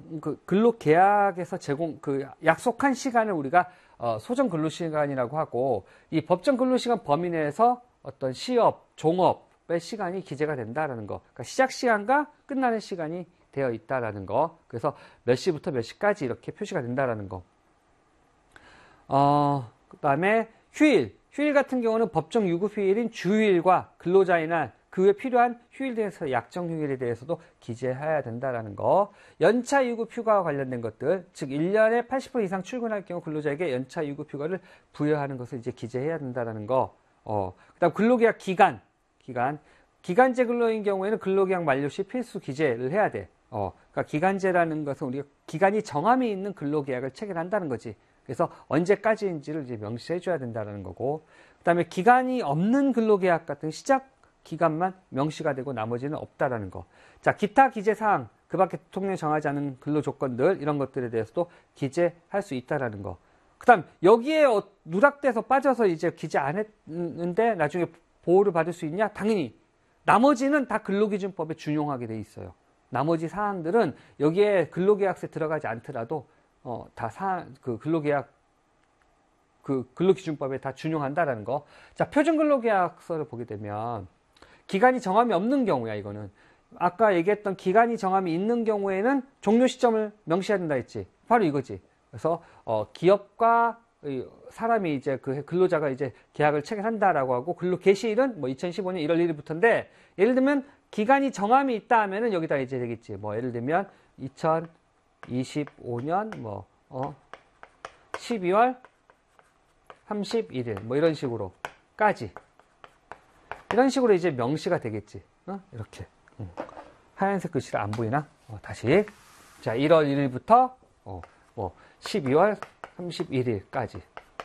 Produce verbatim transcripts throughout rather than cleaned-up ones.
그 근로계약에서 제공, 그 약속한 시간을 우리가 어, 소정 근로시간이라고 하고, 이 법정 근로시간 범위 내에서 어떤 시업, 종업의 시간이 기재가 된다라는 거. 그러니까 시작 시간과 끝나는 시간이 되어 있다라는 거. 그래서 몇 시부터 몇 시까지 이렇게 표시가 된다라는 거. 어, 그 다음에 휴일. 휴일 같은 경우는 법정 유급 휴일인 주휴일과 근로자의 날, 그 외에 필요한 휴일 등에서 약정 휴일에 대해서도 기재해야 된다라는 거. 연차 유급 휴가와 관련된 것들, 즉 일 년에 팔십 퍼센트 이상 출근할 경우 근로자에게 연차 유급 휴가를 부여하는 것을 이제 기재해야 된다라는 거. 어, 그다음 근로계약 기간, 기간, 기간제 근로인 경우에는 근로계약 만료 시 필수 기재를 해야 돼. 어, 그러니까 기간제라는 것은 우리가 기간이 정함이 있는 근로계약을 체결한다는 거지. 그래서 언제까지인지를 이제 명시해 줘야 된다는 거고, 그 다음에 기간이 없는 근로계약 같은 시작 기간만 명시가 되고 나머지는 없다라는 거. 자, 기타 기재사항, 그 밖에 대통령이 정하지 않은 근로조건들, 이런 것들에 대해서도 기재할 수 있다라는 거. 그 다음, 여기에 어, 누락돼서 빠져서 이제 기재 안 했는데 나중에 보호를 받을 수 있냐? 당연히. 나머지는 다 근로기준법에 준용하게 돼 있어요. 나머지 사항들은 여기에 근로계약서에 들어가지 않더라도 어, 다 사, 그 근로계약, 그 근로기준법에 다 준용한다라는 거. 자, 표준근로계약서를 보게 되면 기간이 정함이 없는 경우야, 이거는. 아까 얘기했던 기간이 정함이 있는 경우에는 종료 시점을 명시해야 된다 했지. 바로 이거지. 그래서 어, 기업과 사람이 이제 그 근로자가 이제 계약을 체결한다라고 하고, 근로 개시일은 뭐 이천십오 년 일월 일일부터인데, 예를 들면 기간이 정함이 있다 하면은 여기다 이제 되겠지. 뭐 예를 들면 이천이십오 년 뭐 어, 십이월 삼십일일 뭐 이런 식으로까지, 이런 식으로 이제 명시가 되겠지. 어? 이렇게. 음. 하얀색 글씨를 안 보이나? 어, 다시. 자, 일월 일일부터 어, 뭐 십이월 삼십일일까지.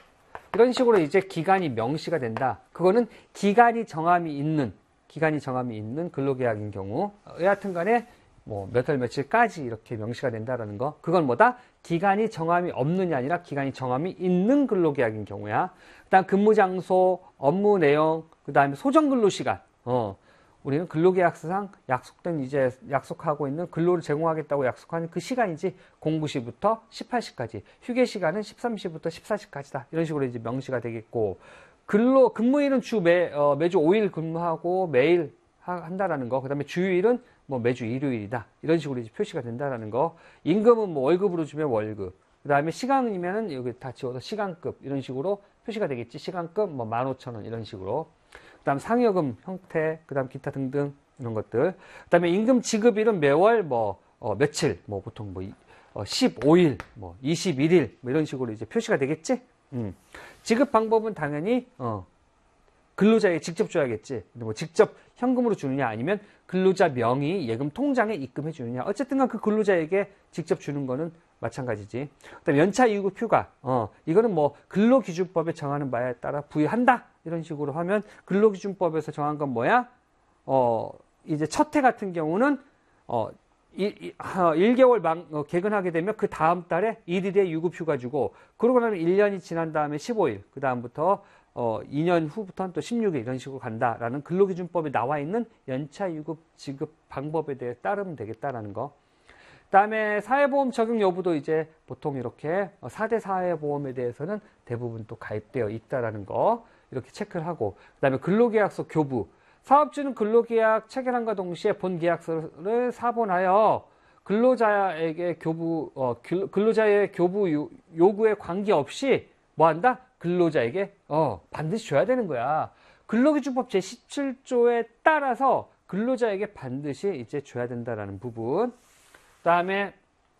이런 식으로 이제 기간이 명시가 된다. 그거는 기간이 정함이 있는, 기간이 정함이 있는 근로계약인 경우, 여하튼 간에 뭐 몇 월 며칠까지 이렇게 명시가 된다라는 거. 그건 뭐다? 기간이 정함이 없느냐 아니라 기간이 정함이 있는 근로계약인 경우야. 그다음 근무 장소, 업무 내용, 그다음에 소정 근로 시간. 어. 우리는 근로계약서상 약속된 이제 약속하고 있는 근로를 제공하겠다고 약속하는 그 시간이지, 공부 시부터 십팔 시까지, 휴게 시간은 십삼 시부터 십사 시까지다. 이런 식으로 이제 명시가 되겠고, 근로 근무일은 주 매, 어, 매주 오 일 근무하고 매일 하, 한다라는 거. 그다음에 주휴일은 뭐 매주 일요일이다. 이런 식으로 이제 표시가 된다라는 거. 임금은 뭐 월급으로 주면 월급. 그다음에 시간이면은 여기 다 지워서 시간급, 이런 식으로 표시가 되겠지. 시간급 뭐 만 오천 원 이런 식으로. 그 다음 상여금 형태, 그 다음 기타 등등 이런 것들. 그 다음에 임금 지급일은 매월 뭐, 어, 며칠, 뭐 보통 뭐, 어, 십오 일, 뭐, 이십일 일, 뭐 이런 식으로 이제 표시가 되겠지? 음. 지급 방법은 당연히, 어, 근로자에게 직접 줘야겠지. 근데 뭐 직접 현금으로 주느냐 아니면 근로자 명의 예금 통장에 입금해 주느냐. 어쨌든 간 그 근로자에게 직접 주는 거는 마찬가지지. 그다음에 연차 유급 휴가. 어, 이거는 뭐 근로기준법에 정하는 바에 따라 부여한다. 이런 식으로 하면, 근로기준법에서 정한 건 뭐야? 어, 이제 첫 해 같은 경우는 어, 일, 일 개월 만, 어, 개근하게 되면 그 다음 달에 일 일에 유급 휴가 주고, 그러고 나면 일 년이 지난 다음에 십오 일, 그 다음부터 어, 이 년 후부터는 또 십육 일 이런 식으로 간다라는 근로기준법에 나와 있는 연차 유급 지급 방법에 대해 따르면 되겠다라는 거. 그 다음에 사회보험 적용 여부도 이제 보통 이렇게 사 대 사회보험에 대해서는 대부분 또 가입되어 있다라는 거 이렇게 체크를 하고, 그 다음에 근로계약서 교부. 사업주는 근로계약 체결함과 동시에 본 계약서를 사본하여 근로자에게 교부, 어, 근로자의 교부 요, 요구에 관계없이 뭐 한다? 근로자에게 어, 반드시 줘야 되는 거야. 근로기준법 제십칠 조에 따라서 근로자에게 반드시 이제 줘야 된다라는 부분. 그 다음에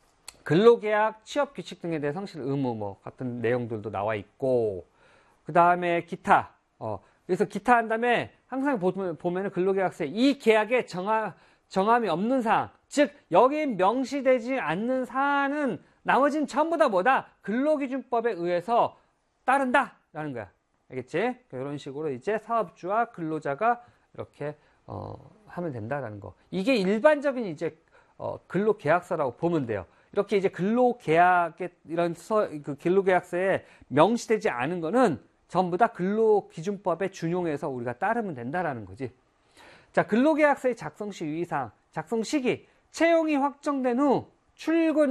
근로계약, 취업규칙 등에 대해 성실 의무 뭐 같은 내용들도 나와 있고, 그 다음에 기타. 어, 그래서 기타 한 다음에 항상 보면, 보면은 근로계약서에 이 계약에 정하, 정함이 없는 사항, 즉 여기 명시되지 않는 사안은 나머지는 전부 다 뭐다? 근로기준법에 의해서 따른다 라는 거야. 알겠지? 이런 식으로 이제 사업주와 근로자가 이렇게 어, 하면 된다라는 거. 이게 일반적인 이제 어, 근로계약서라고 보면 돼요. 이렇게 이제 근로계약에 이런 서, 그 근로계약서에 명시되지 않은 거는 전부 다 근로기준법에 준용해서 우리가 따르면 된다라는 거지. 자, 근로계약서의 작성 시 유의사항, 작성 시기, 채용이 확정된 후 출근